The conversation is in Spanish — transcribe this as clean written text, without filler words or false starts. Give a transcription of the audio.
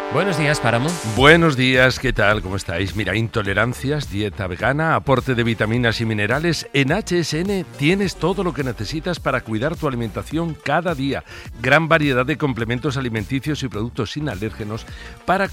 Buenos días, Páramo. Buenos días, ¿qué tal? ¿Cómo estáis? Mira, intolerancias, dieta vegana, aporte de vitaminas y minerales. En HSN tienes todo lo que necesitas para cuidar tu alimentación cada día. Gran variedad de complementos alimenticios y productos sin alérgenos para